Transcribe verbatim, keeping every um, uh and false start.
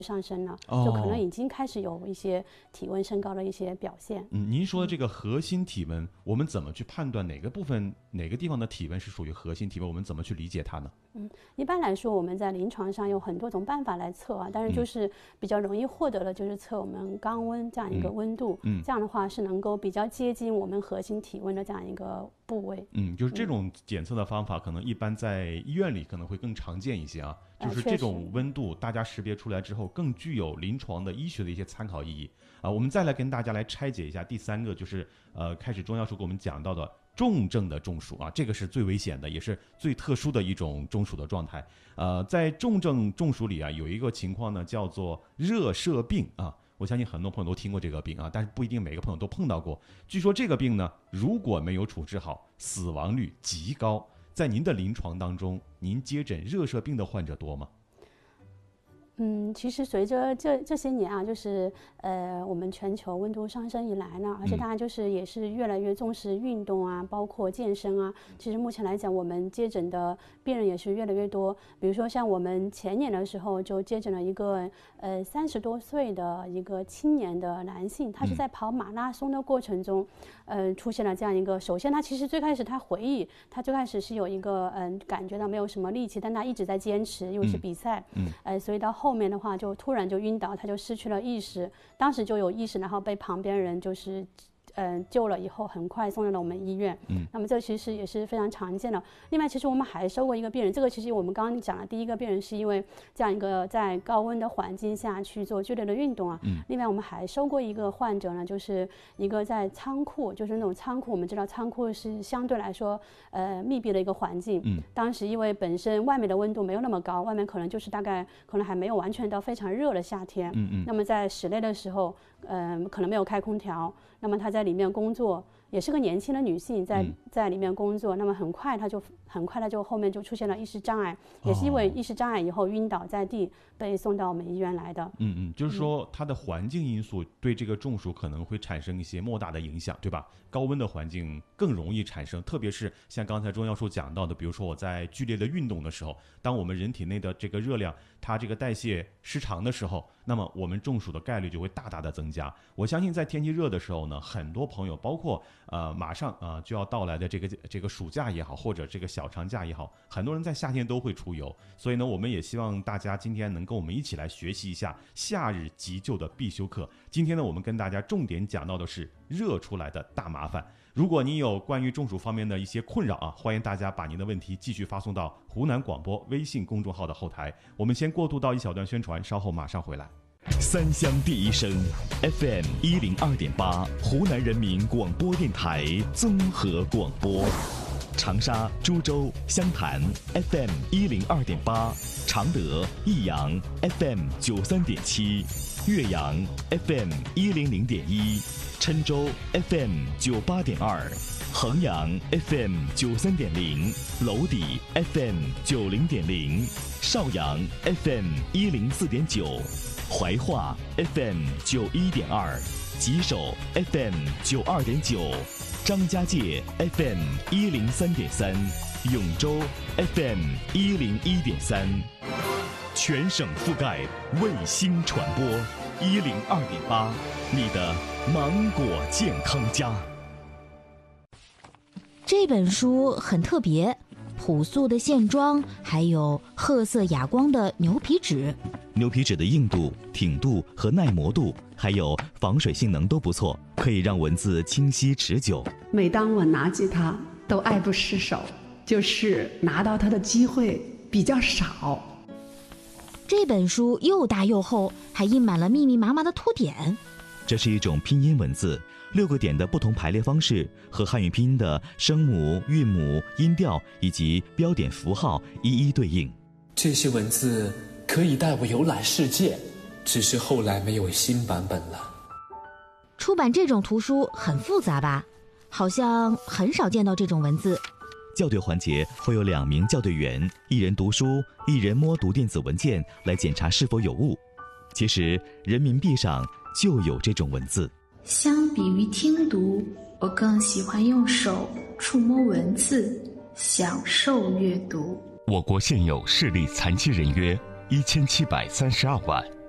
上升了，哦、就可能已经开始有一些体温升高的一些表现。 嗯，您说这个核心体温，我们怎么去判断哪个部分、哪个地方的体温是属于核心体温？我们怎么去理解它呢？ 嗯，一般来说，我们在临床上有很多种办法来测啊，但是就是比较容易获得的就是测我们肛温这样一个温度，嗯，这样的话是能够比较接近我们核心体温的这样一个部位。 嗯，就是这种检测的方法，可能一般在医院里可能会更常见一些啊。就是这种温度，大家识别出来之后，更具有临床的医学的一些参考意义啊。我们再来跟大家来拆解一下第三个，就是呃，开始钟教授给我们讲到的重症的中暑啊，这个是最危险的，也是最特殊的一种中暑的状态。呃，在重症中暑里啊，有一个情况呢，叫做热射病啊。我相信很多朋友都听过这个病啊，但是不一定每个朋友都碰到过。据说这个病呢，如果没有处置好，死亡率极高。在您的临床当中，您接诊热射病的患者多吗？ 嗯，其实随着这这些年啊，就是呃，我们全球温度上升以来呢，而且大家就是也是越来越重视运动啊，包括健身啊。其实目前来讲，我们接诊的病人也是越来越多。比如说像我们前年的时候就接诊了一个呃三十多岁的一个青年的男性，他是在跑马拉松的过程中，呃，出现了这样一个。首先他其实最开始他回忆，他最开始是有一个嗯、呃、感觉到没有什么力气，但他一直在坚持，因为是比赛，嗯，呃，所以到后。后面的话就突然就晕倒，他就失去了意识，当时就有意识，然后被旁边人就是嗯、呃、救了以后，很快送到了我们医院。嗯，那么这其实也是非常常见的。另外，其实我们还收过一个病人，这个其实我们刚刚讲的第一个病人是因为这样一个在高温的环境下去做剧烈的运动啊。嗯，另外我们还收过一个患者呢，就是一个在仓库，就是那种仓库，我们知道仓库是相对来说呃密闭的一个环境。嗯，当时因为本身外面的温度没有那么高，外面可能就是大概可能还没有完全到非常热的夏天。嗯嗯，那么在室内的时候，嗯、呃，可能没有开空调，那么他在里面工作，也是个年轻的女性，在在里面工作，那么很快她就很快她就后面就出现了意识障碍，也是因为意识障碍以后晕倒在地，被送到我们医院来的。 嗯嗯，就是说它的环境因素对这个中暑可能会产生一些莫大的影响，对吧？高温的环境更容易产生，特别是像刚才钟教授讲到的，比如说我在剧烈的运动的时候，当我们人体内的这个热量它这个代谢失常的时候，那么我们中暑的概率就会大大的增加。我相信在天气热的时候呢，很多朋友包括呃马上啊、呃、就要到来的这个这个暑假也好，或者这个小长假也好，很多人在夏天都会出游，所以呢我们也希望大家今天能跟我们一起来学习一下夏日急救的必修课。今天呢我们跟大家重点讲到的是热出来的大麻烦。如果你有关于中暑方面的一些困扰啊，欢迎大家把您的问题继续发送到湖南广播微信公众号的后台。我们先过渡到一小段宣传，稍后马上回来。 三湘第一声 F M 一零二点八，湖南人民广播电台综合广播。长沙、株洲、湘潭 F M 一零二点八，常德、益阳 F M 九三点七，岳阳 F M 一零零点一，郴州 F M 九八点二，衡阳 F M 九三点零，娄底 F M 九零点零，邵阳 F M 一零四点九，怀化 F M 九一点二，吉首 F M 九二点九，张家界 F M 一零三点三，永州 F M 一零一点三，全省覆盖卫星传播一零二点八，你的芒果健康家。 这本书很特别，朴素的线装，还有褐色哑光的牛皮纸。 牛皮纸的硬度、挺度和耐磨度，还有防水性能都不错，可以让文字清晰持久。 每当我拿起它，都爱不释手，就是拿到它的机会比较少。 这本书又大又厚，还印满了密密麻麻的图点。 这是一种拼音文字，六个点的不同排列方式和汉语拼音的声母、韵母、音调以及标点符号一一对应。 这些文字可以带我游览世界，只是后来没有新版本了。 出版这种图书很复杂吧？好像很少见到这种文字。 校对环节会有两名校对员，一人读书，一人摸读电子文件来检查是否有误。其实人民币上就有这种文字。 相比于听读，我更喜欢用手触摸文字，享受阅读。 我国现有视力残疾人约一千七百三十二万，